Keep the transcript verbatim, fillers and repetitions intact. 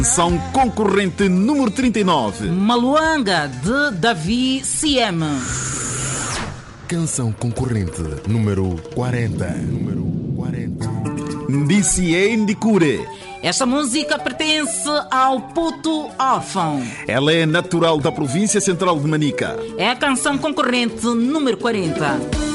Canção concorrente número trinta e nove. Maluanga, de Davi C M. Canção concorrente número quarenta. Número quarenta. Ndicie Ndikure. Esta música pertence ao puto órfão. Ela é natural da província central de Manica. É a canção concorrente número quarenta.